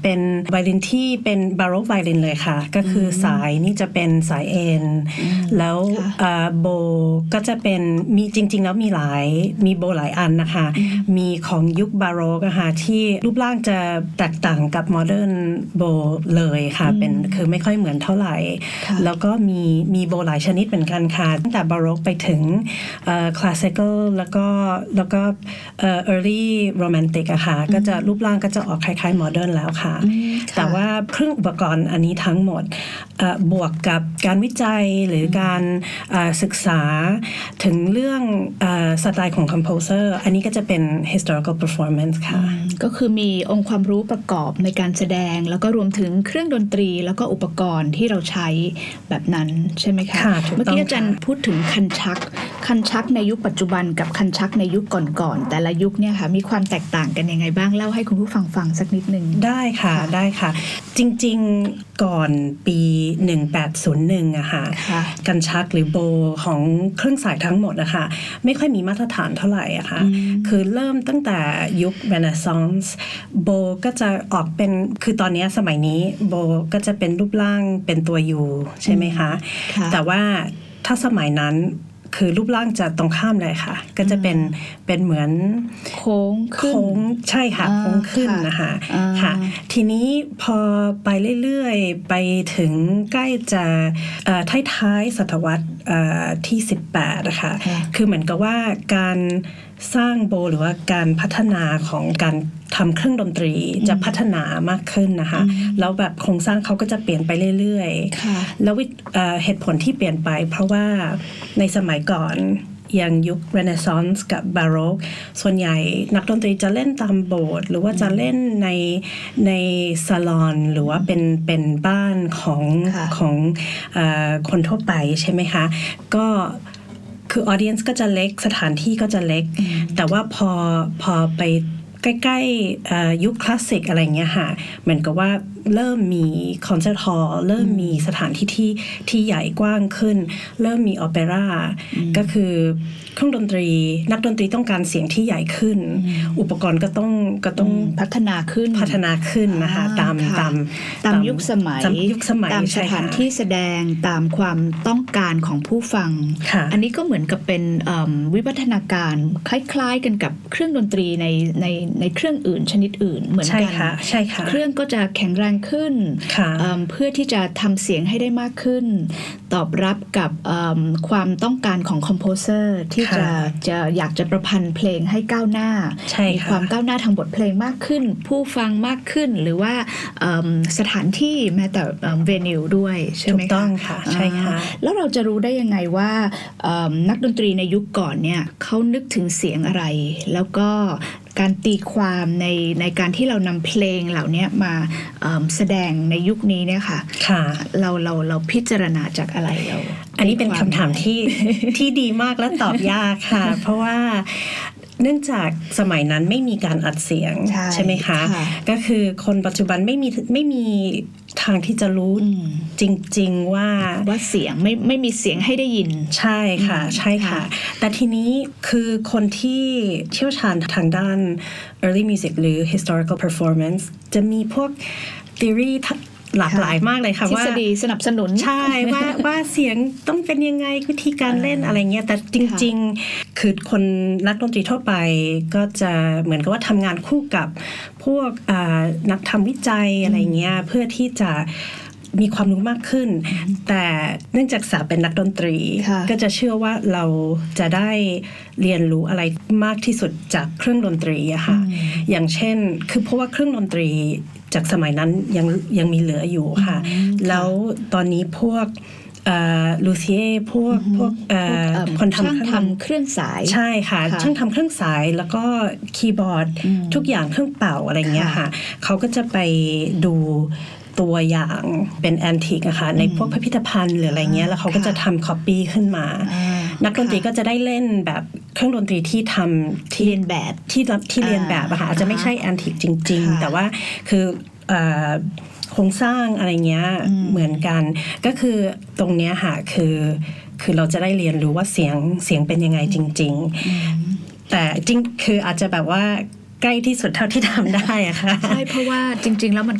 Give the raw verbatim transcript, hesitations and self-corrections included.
เป็นไวโอลินที่เป็นบาโรกไวโอลินเลยค่ะก็คือสายนี่จะเป็นสายเอ็นแล้วโบก็จะเป็นมีจริงๆแล้วมีหลายมีโบหลายอันนะคะมีของยุคบาโรกนะคะที่รูปร่างจะแตกต่างกับโมเดิร์นโบเลยค่ะเป็นคือไม่ค่อยเหมือนเท่าไหร่แล้วก็มีมีโบหลายชนิดเหมือนกันค่ะตั้งแต่บาโรกไปถึงคลาสสิคอลแล้วก็แล้วก็เอ่อ early romantic อะค่ะก็จะรูปร่างก็จะออกคล้ายๆโมเดิร์นแล้วค่ะแต่ว่าเครื่องอุปกรณ์อันนี้ทั้งหมดบวกกับการวิจัยหรือการศึกษาถึงเรื่องสไตล์ของคอมโพเซอร์อันนี้ก็จะเป็น historical performance ค่ะก็คือมีองค์ความรู้ประกอบในการแสดงแล้วก็รวมถึงเครื่องดนตรีแล้วก็อุปกรณ์ที่เราใช้แบบนั้นใช่ไหมคะเมื่อกี้อาจารย์พูดถึงคันชักคันชักในยุคปัจจุบันกับคันชักในยุคก่อนๆแต่ละยุคเนี่ยค่ะมีความแตกต่างกันยังไงบ้างเล่าให้คุณผู้ฟังฟังสักนิดนึงได้ค่ะได้ค่ะจริงๆก่อนปีหนึ่งพันแปดร้อยเอ็ดอะค่ะกันชักหรือโบของเครื่องสายทั้งหมดอะค่ะไม่ค่อยมีมาตรฐานเท่าไหร่อะค่ะคือเริ่มตั้งแต่ยุคเรเนซองส์โบก็จะออกเป็นคือตอนนี้สมัยนี้โบก็จะเป็นรูปร่างเป็นตัวยูใช่ไหมคะแต่ว่าถ้าสมัยนั้นคือรูปร่างจะตรงข้ามเลยค่ะก็จะเป็นเป็นเหมือนโค้งขึ้นโค้งใช่ค่ะโค้งขึ้นนะคะค่ะทีนี้พอไปเรื่อยๆไปถึงใกล้จะท้ายๆศตวรรษที่สิบแปดนะคะคือเหมือนกับว่าการสร้างโบหรือว่าการพัฒนาของการทำเครื่องดนตรีจะพัฒนามากขึ้นนะคะแล้วแบบโครงสร้างเขาก็จะเปลี่ยนไปเรื่อยๆแล้วเหตุผลที่เปลี่ยนไปเพราะว่าในสมัยก่อนอย่างยุคเรเนซองส์กับบาโรกส่วนใหญ่นักดนตรีจะเล่นตามโบสถ์หรือว่าจะเล่นในในซาลอนหรือว่าเป็นเป็นบ้านของของเอ่อคนทั่วไปใช่ไหมคะก็คือออเดียนซ์ก็จะเล็กสถานที่ก็จะเล็กแต่ว่าพอพอไปใกล้ๆยุคคลาสสิกอะไรเงี้ยค่ะเหมือนกับว่าเริ่มมีคอนเสิร์ตฮอลล์เริ่มมีสถานที่ที่ที่ใหญ่กว้างขึ้นเริ่มมีโอเปร่าก็คือเครื่องดนตรีนักดนตรีต้องการเสียงที่ใหญ่ขึ้นอุปกรณ์ก็ต้องก็ต้องพัฒนาขึ้นพัฒนาขึ้นนะคะตามตามตามยุคสมัยยุคสมัยตามสถานที่แสดงตามความต้องการของผู้ฟังอันนี้ก็เหมือนกับเป็นวิวัฒนาการคล้ายๆกันกับเครื่องดนตรีในในในเครื่องอื่นชนิดอื่นเหมือนกันใช่ค่ะเครื่องก็จะแข็งแรงขึ้นเพื่อที่จะทำเสียงให้ได้มากขึ้นตอบรับกับความต้องการของคอมโพเซอร์ที่จะจะอยากจะประพันธ์เพลงให้ก้าวหน้ามีความก้าวหน้าทางบทเพลงมากขึ้นผู้ฟังมากขึ้นหรือว่าสถานที่แม้แต่เวนิวด้วยใช่ไหมคะถูกต้องค่ะใช่ค่ะแล้วเราจะรู้ได้ยังไงว่านักดนตรีในยุคก่อนเนี่ยเขานึกถึงเสียงอะไรแล้วก็การตีความในในการที่เรานำเพลงเหล่านี้มาแสดงในยุคนี้เนี่ยค่ะเราเราเราพิจารณาจากอะไรเราอันนี้เป็นคำถามที่ ที่ดีมากและตอบยากค่ะ เพราะว่าเนื่องจากสมัยนั้นไม่มีการอัดเสียง ใช่, ใช่ไหมคะก็คือคนปัจจุบันไม่มีไม่มีทางที่จะรู้จริงๆว่าว่าเสียงไม่ไม่มีเสียงให้ได้ยินใช่ค่ะใช่ค่ะแต่ทีนี้คือคนที่เชี่ยวชาญทางด้าน early music หรือ historical performance จะมีพวก theoryหลากหลายมากเลยค่ะว่าทฤษฎีสนับสนุนใช่ว่าว่าเสียงต้องเป็นยังไงวิธีการเล่นอะไรเงี้ยแต่จริงๆคือคนนักดนตรีทั่วไปก็จะเหมือนกับว่าทำงานคู่กับพวกนักทำวิจัยอะไรเงี้ยเพื่อที่จะมีความรู้มากขึ้นแต่เนื่องจากสาเป็นนักดนตรีก็จะเชื่อว่าเราจะได้เรียนรู้อะไรมากที่สุดจากเครื่องดนตรีอะค่ะอย่างเช่นคือเพราะว่าเครื่องดนตรีจากสมัยนั้นยังยังมีเหลืออยู่ค่ะแล้วตอนนี้พวกลูเซียพวกพวกคนทำทำเครื่องสายใช่ค่ะช่างทำเครื่องสายแล้วก็คีย์บอร์ดทุกอย่างเครื่องเป่าอะไรเงี้ยค่ะเขาก็จะไปดูตัวอย่างเป็นแอนทิกอะค่ะในพวกพิพิธภัณฑ์หรืออะไรเงี้ยแล้วเขาก็จะทำคัปปี้ขึ้นมานักดนตรีก็จะได้เล่นแบบเครื่องดนตรีที่ทำที่เรียนแบบที่ที่เรียนแบบอะค่ะอาจจะไม่ใช่แอนทิกจริงๆแต่ว่าคือโครงสร้างอะไรเงี้ยเหมือนกันก็คือตรงเนี้ยค่ะคือคือเราจะได้เรียนรู้ว่าเสียงเสียงเป็นยังไงจริงๆแต่จริงคืออาจจะแบบว่าใกล้ที่สุดเท่าที่ทำได้อะค่ะใช่เพราะว่าจริงๆแล้วมัน